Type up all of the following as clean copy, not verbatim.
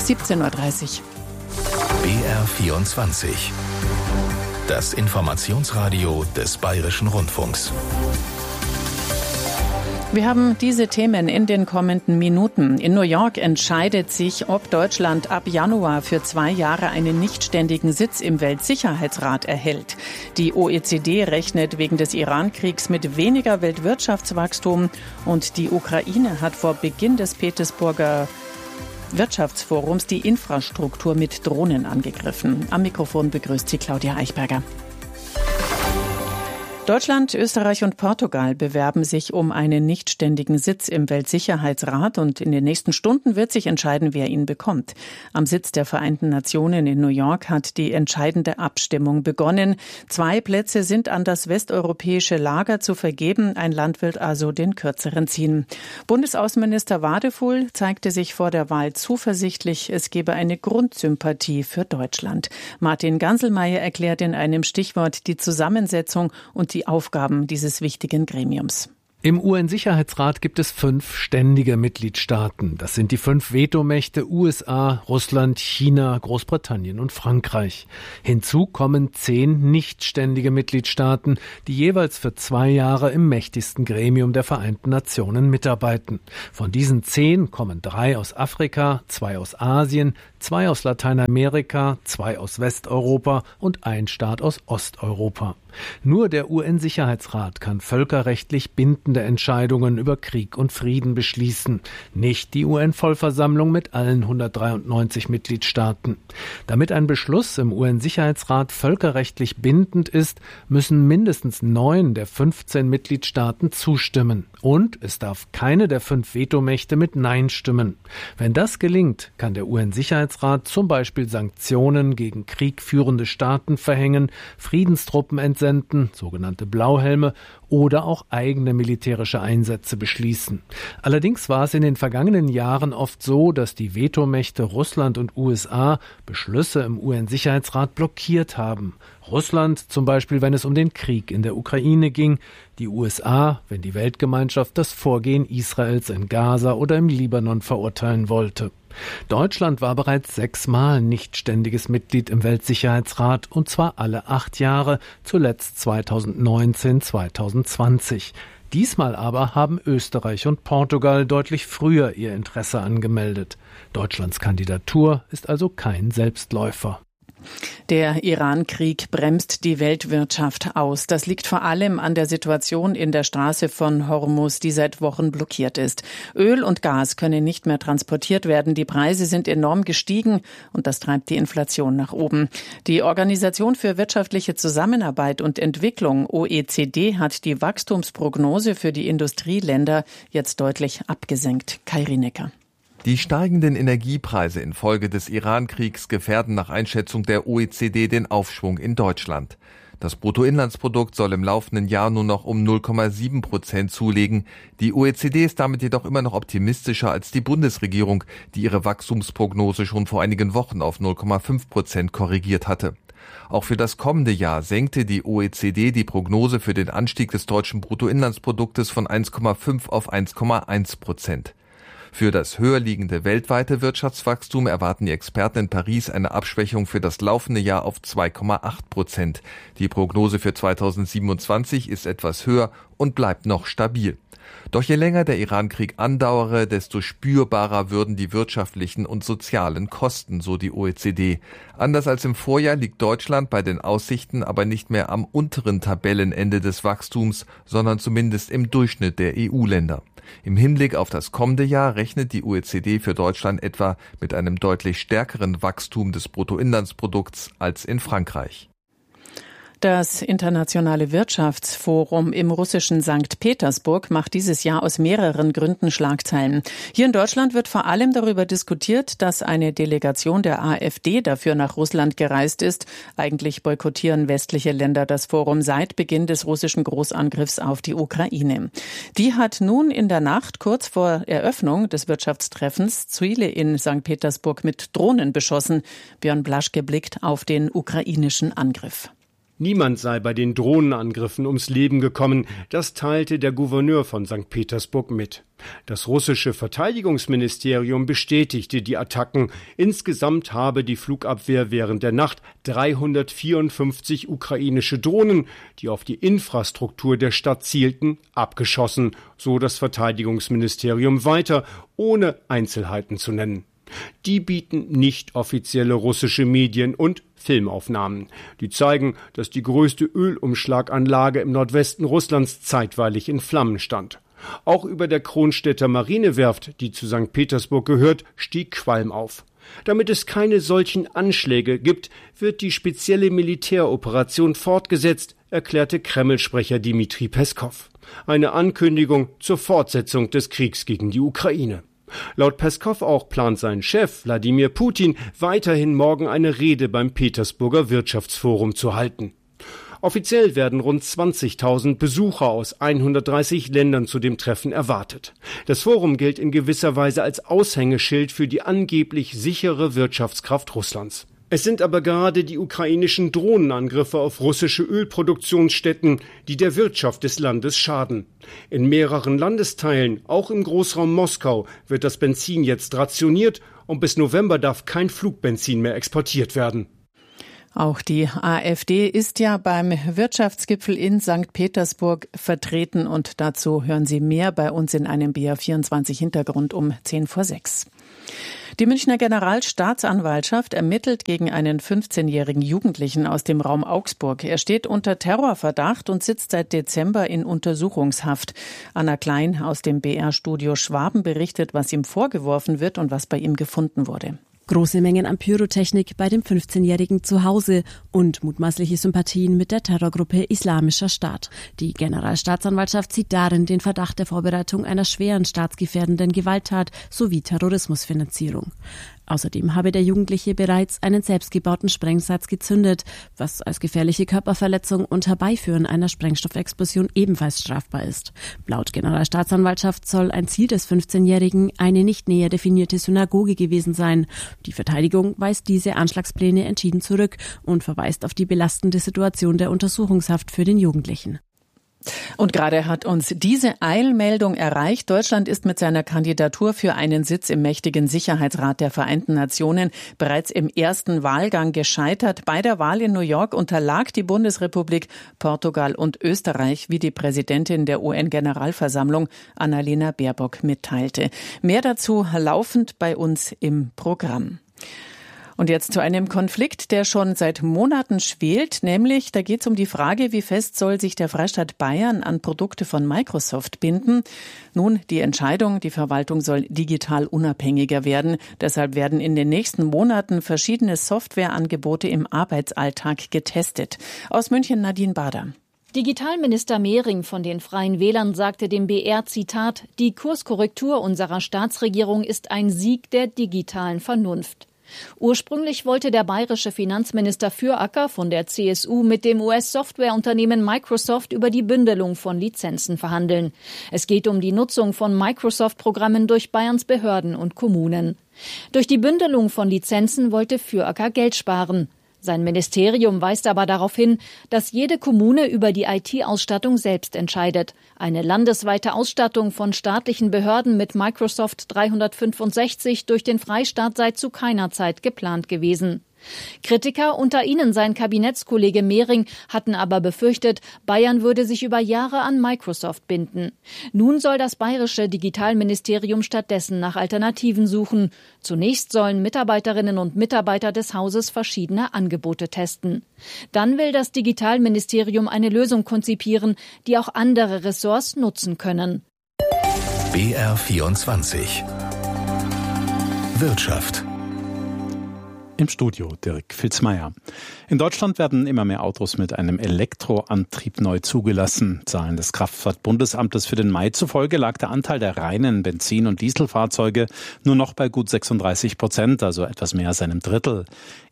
17.30 Uhr. BR24. Das Informationsradio des Bayerischen Rundfunks. Wir haben diese Themen in den kommenden Minuten. In New York entscheidet sich, ob Deutschland ab Januar für 2 Jahre einen nichtständigen Sitz im Weltsicherheitsrat erhält. Die OECD rechnet wegen des Iran-Kriegs mit weniger Weltwirtschaftswachstum und die Ukraine hat vor Beginn des Petersburger Wirtschaftsforums die Infrastruktur mit Drohnen angegriffen. Am Mikrofon begrüßt sie Claudia Eichberger. Deutschland, Österreich und Portugal bewerben sich um einen nichtständigen Sitz im Weltsicherheitsrat und in den nächsten Stunden wird sich entscheiden, wer ihn bekommt. Am Sitz der Vereinten Nationen in New York hat die entscheidende Abstimmung begonnen. 2 Plätze sind an das westeuropäische Lager zu vergeben. Ein Land wird also den kürzeren ziehen. Bundesaußenminister Wadefuhl zeigte sich vor der Wahl zuversichtlich, es gebe eine Grundsympathie für Deutschland. Martin Ganselmeier erklärt in einem Stichwort die Zusammensetzung und die Aufgaben dieses wichtigen Gremiums. Im UN-Sicherheitsrat gibt es 5 ständige Mitgliedstaaten. Das sind die 5 Vetomächte USA, Russland, China, Großbritannien und Frankreich. Hinzu kommen 10 nichtständige Mitgliedstaaten, die jeweils für 2 Jahre im mächtigsten Gremium der Vereinten Nationen mitarbeiten. Von diesen 10 kommen 3 aus Afrika, 2 aus Asien, 2 aus Lateinamerika, 2 aus Westeuropa und 1 Staat aus Osteuropa. Nur der UN-Sicherheitsrat kann völkerrechtlich bindende Entscheidungen über Krieg und Frieden beschließen, nicht die UN-Vollversammlung mit allen 193 Mitgliedstaaten. Damit ein Beschluss im UN-Sicherheitsrat völkerrechtlich bindend ist, müssen mindestens 9 der 15 Mitgliedstaaten zustimmen. Und es darf keine der 5 Vetomächte mit Nein stimmen. Wenn das gelingt, kann der UN-Sicherheitsrat zum Beispiel Sanktionen gegen kriegführende Staaten verhängen, Friedenstruppen entsenden, sogenannte Blauhelme, oder auch eigene militärische Einsätze beschließen. Allerdings war es in den vergangenen Jahren oft so, dass die Vetomächte Russland und USA Beschlüsse im UN-Sicherheitsrat blockiert haben. Russland zum Beispiel, wenn es um den Krieg in der Ukraine ging, die USA, wenn die Weltgemeinschaft das Vorgehen Israels in Gaza oder im Libanon verurteilen wollte. Deutschland war bereits 6 Mal nichtständiges Mitglied im Weltsicherheitsrat und zwar alle 8 Jahre, zuletzt 2019, 2020. Diesmal aber haben Österreich und Portugal deutlich früher ihr Interesse angemeldet. Deutschlands Kandidatur ist also kein Selbstläufer. Der Iran-Krieg bremst die Weltwirtschaft aus. Das liegt vor allem an der Situation in der Straße von Hormuz, die seit Wochen blockiert ist. Öl und Gas können nicht mehr transportiert werden. Die Preise sind enorm gestiegen und das treibt die Inflation nach oben. Die Organisation für wirtschaftliche Zusammenarbeit und Entwicklung, OECD, hat die Wachstumsprognose für die Industrieländer jetzt deutlich abgesenkt. Kai Rienecker. Die steigenden Energiepreise infolge des Iran-Kriegs gefährden nach Einschätzung der OECD den Aufschwung in Deutschland. Das Bruttoinlandsprodukt soll im laufenden Jahr nur noch um 0,7% zulegen. Die OECD ist damit jedoch immer noch optimistischer als die Bundesregierung, die ihre Wachstumsprognose schon vor einigen Wochen auf 0,5% korrigiert hatte. Auch für das kommende Jahr senkte die OECD die Prognose für den Anstieg des deutschen Bruttoinlandsproduktes von 1,5 auf 1,1%. Für das höher liegende weltweite Wirtschaftswachstum erwarten die Experten in Paris eine Abschwächung für das laufende Jahr auf 2,8%. Die Prognose für 2027 ist etwas höher und bleibt noch stabil. Doch je länger der Iran-Krieg andauere, desto spürbarer würden die wirtschaftlichen und sozialen Kosten, so die OECD. Anders als im Vorjahr liegt Deutschland bei den Aussichten aber nicht mehr am unteren Tabellenende des Wachstums, sondern zumindest im Durchschnitt der EU-Länder. Im Hinblick auf das kommende Jahr rechnet die OECD für Deutschland etwa mit einem deutlich stärkeren Wachstum des Bruttoinlandsprodukts als in Frankreich. Das Internationale Wirtschaftsforum im russischen St. Petersburg macht dieses Jahr aus mehreren Gründen Schlagzeilen. Hier in Deutschland wird vor allem darüber diskutiert, dass eine Delegation der AfD dafür nach Russland gereist ist. Eigentlich boykottieren westliche Länder das Forum seit Beginn des russischen Großangriffs auf die Ukraine. Die hat nun in der Nacht kurz vor Eröffnung des Wirtschaftstreffens Ziele in St. Petersburg mit Drohnen beschossen. Björn Blaschke blickt auf den ukrainischen Angriff. Niemand sei bei den Drohnenangriffen ums Leben gekommen, das teilte der Gouverneur von St. Petersburg mit. Das russische Verteidigungsministerium bestätigte die Attacken. Insgesamt habe die Flugabwehr während der Nacht 354 ukrainische Drohnen, die auf die Infrastruktur der Stadt zielten, abgeschossen, so das Verteidigungsministerium weiter, ohne Einzelheiten zu nennen. Die bieten nicht offizielle russische Medien und Filmaufnahmen. Die zeigen, dass die größte Ölumschlaganlage im Nordwesten Russlands zeitweilig in Flammen stand. Auch über der Kronstädter Marinewerft, die zu St. Petersburg gehört, stieg Qualm auf. Damit es keine solchen Anschläge gibt, wird die spezielle Militäroperation fortgesetzt, erklärte Kreml-Sprecher Dmitri Peskow. Eine Ankündigung zur Fortsetzung des Kriegs gegen die Ukraine. Laut Peskow auch plant sein Chef Wladimir Putin weiterhin morgen eine Rede beim Petersburger Wirtschaftsforum zu halten. Offiziell werden rund 20.000 Besucher aus 130 Ländern zu dem Treffen erwartet. Das Forum gilt in gewisser Weise als Aushängeschild für die angeblich sichere Wirtschaftskraft Russlands. Es sind aber gerade die ukrainischen Drohnenangriffe auf russische Ölproduktionsstätten, die der Wirtschaft des Landes schaden. In mehreren Landesteilen, auch im Großraum Moskau, wird das Benzin jetzt rationiert und bis November darf kein Flugbenzin mehr exportiert werden. Auch die AfD ist ja beim Wirtschaftsgipfel in St. Petersburg vertreten und dazu hören Sie mehr bei uns in einem BR24 Hintergrund um 5:10. Die Münchner Generalstaatsanwaltschaft ermittelt gegen einen 15-jährigen Jugendlichen aus dem Raum Augsburg. Er steht unter Terrorverdacht und sitzt seit Dezember in Untersuchungshaft. Anna Klein aus dem BR-Studio Schwaben berichtet, was ihm vorgeworfen wird und was bei ihm gefunden wurde. Große Mengen an Pyrotechnik bei dem 15-Jährigen zu Hause und mutmaßliche Sympathien mit der Terrorgruppe Islamischer Staat. Die Generalstaatsanwaltschaft sieht darin den Verdacht der Vorbereitung einer schweren staatsgefährdenden Gewalttat sowie Terrorismusfinanzierung. Außerdem habe der Jugendliche bereits einen selbstgebauten Sprengsatz gezündet, was als gefährliche Körperverletzung und Herbeiführen einer Sprengstoffexplosion ebenfalls strafbar ist. Laut Generalstaatsanwaltschaft soll ein Ziel des 15-Jährigen eine nicht näher definierte Synagoge gewesen sein. Die Verteidigung weist diese Anschlagspläne entschieden zurück und verweist auf die belastende Situation der Untersuchungshaft für den Jugendlichen. Und gerade hat uns diese Eilmeldung erreicht. Deutschland ist mit seiner Kandidatur für einen Sitz im mächtigen Sicherheitsrat der Vereinten Nationen bereits im ersten Wahlgang gescheitert. Bei der Wahl in New York unterlag die Bundesrepublik, Portugal und Österreich, wie die Präsidentin der UN-Generalversammlung Annalena Baerbock mitteilte. Mehr dazu laufend bei uns im Programm. Und jetzt zu einem Konflikt, der schon seit Monaten schwelt, nämlich da geht es um die Frage, wie fest soll sich der Freistaat Bayern an Produkte von Microsoft binden. Nun, die Entscheidung, die Verwaltung soll digital unabhängiger werden. Deshalb werden in den nächsten Monaten verschiedene Softwareangebote im Arbeitsalltag getestet. Aus München Nadine Bader. Digitalminister Mehring von den Freien Wählern sagte dem BR, Zitat, die Kurskorrektur unserer Staatsregierung ist ein Sieg der digitalen Vernunft. Ursprünglich wollte der bayerische Finanzminister Füracker von der CSU mit dem US-Softwareunternehmen Microsoft über die Bündelung von Lizenzen verhandeln. Es geht um die Nutzung von Microsoft-Programmen durch Bayerns Behörden und Kommunen. Durch die Bündelung von Lizenzen wollte Füracker Geld sparen. Sein Ministerium weist aber darauf hin, dass jede Kommune über die IT-Ausstattung selbst entscheidet. Eine landesweite Ausstattung von staatlichen Behörden mit Microsoft 365 durch den Freistaat sei zu keiner Zeit geplant gewesen. Kritiker, unter ihnen sein Kabinettskollege Mehring, hatten aber befürchtet, Bayern würde sich über Jahre an Microsoft binden. Nun soll das bayerische Digitalministerium stattdessen nach Alternativen suchen. Zunächst sollen Mitarbeiterinnen und Mitarbeiter des Hauses verschiedene Angebote testen. Dann will das Digitalministerium eine Lösung konzipieren, die auch andere Ressorts nutzen können. BR24 Wirtschaft. Im Studio Dirk Filzmeier. In Deutschland werden immer mehr Autos mit einem Elektroantrieb neu zugelassen. Zahlen des Kraftfahrtbundesamtes für den Mai zufolge lag der Anteil der reinen Benzin- und Dieselfahrzeuge nur noch bei gut 36%, also etwas mehr als einem Drittel.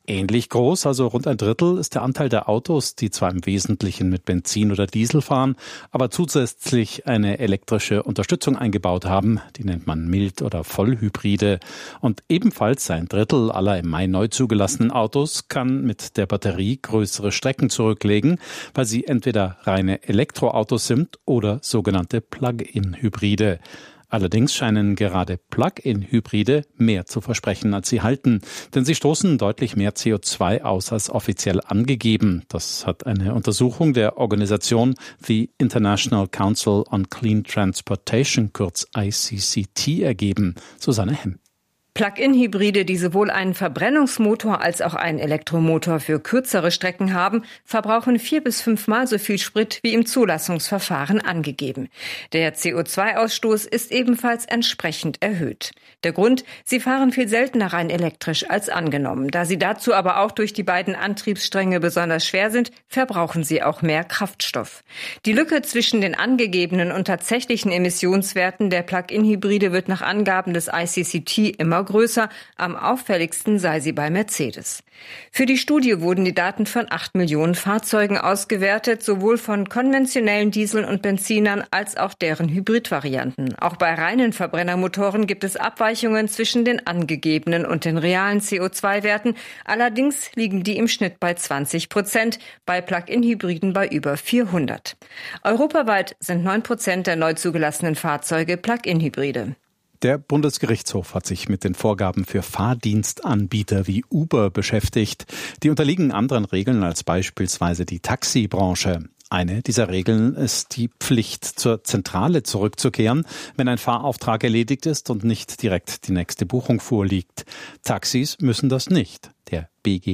ähnlich groß, also rund ein Drittel, ist der Anteil der Autos, die zwar im Wesentlichen mit Benzin oder Diesel fahren, aber zusätzlich eine elektrische Unterstützung eingebaut haben. Die nennt man Mild- oder Vollhybride. Und ebenfalls ein Drittel aller im Mai neu zugelassenen Autos kann mit der Batterie größere Strecken zurücklegen, weil sie entweder reine Elektroautos sind oder sogenannte Plug-in-Hybride. Allerdings scheinen gerade Plug-in-Hybride mehr zu versprechen, als sie halten, denn sie stoßen deutlich mehr CO2 aus als offiziell angegeben. Das hat eine Untersuchung der Organisation The International Council on Clean Transportation, kurz ICCT, ergeben. Susanne Hemm. Plug-in-Hybride, die sowohl einen Verbrennungsmotor als auch einen Elektromotor für kürzere Strecken haben, verbrauchen 4 bis 5 Mal so viel Sprit wie im Zulassungsverfahren angegeben. Der CO2-Ausstoß ist ebenfalls entsprechend erhöht. Der Grund: sie fahren viel seltener rein elektrisch als angenommen. Da sie dazu aber auch durch die beiden Antriebsstränge besonders schwer sind, verbrauchen sie auch mehr Kraftstoff. Die Lücke zwischen den angegebenen und tatsächlichen Emissionswerten der Plug-in-Hybride wird nach Angaben des ICCT immer größer, am auffälligsten sei sie bei Mercedes. Für die Studie wurden die Daten von 8 Millionen Fahrzeugen ausgewertet, sowohl von konventionellen Dieseln und Benzinern als auch deren Hybridvarianten. Auch bei reinen Verbrennermotoren gibt es Abweichungen zwischen den angegebenen und den realen CO2-Werten. Allerdings liegen die im Schnitt bei 20%, bei Plug-in-Hybriden bei über 400. Europaweit sind 9% der neu zugelassenen Fahrzeuge Plug-in-Hybride. Der Bundesgerichtshof hat sich mit den Vorgaben für Fahrdienstanbieter wie Uber beschäftigt. Die unterliegen anderen Regeln als beispielsweise die Taxibranche. Eine dieser Regeln ist die Pflicht, zur Zentrale zurückzukehren, wenn ein Fahrauftrag erledigt ist und nicht direkt die nächste Buchung vorliegt. Taxis müssen das nicht. Der BGH